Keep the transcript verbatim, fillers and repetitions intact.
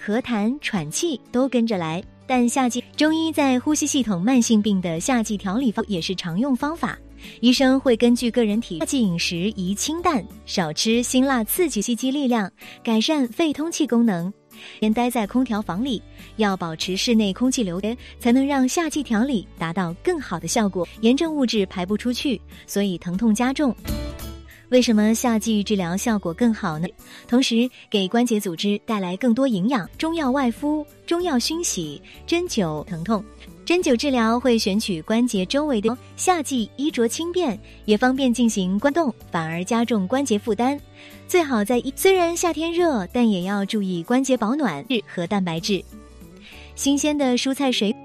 咳痰、喘气都跟着来。但夏季中医在呼吸系统慢性病的夏季调理方也是常用方法。医生会根据个人体夏季饮食宜清淡，少吃辛辣刺激，吸积力量，改善肺通气功能。先待在空调房里，要保持室内空气流通，才能让夏季调理达到更好的效果。炎症物质排不出去，所以疼痛加重。为什么夏季治疗效果更好呢？同时给关节组织带来更多营养。中药外敷、中药熏洗、针灸疼痛。针灸治疗会选取关节周围的，夏季衣着轻便，也方便进行关动，反而加重关节负担。最好在虽然夏天热，但也要注意关节保暖和蛋白质。新鲜的蔬菜水果